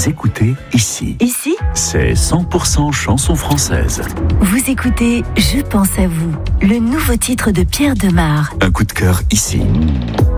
Vous écoutez ici. Ici, C'est 100% chanson française. vous écoutez Je pense à vous, le nouveau titre de Pierre Demar. Un coup de cœur ici.